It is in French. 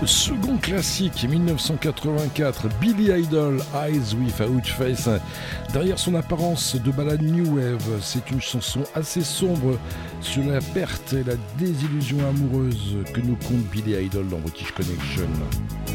second classique 1984, Billy Idol, Eyes Without Face. Derrière son apparence de ballade New Wave, c'est une chanson assez sombre sur la perte et la désillusion amoureuse que nous conte Billy Idol dans British Connection.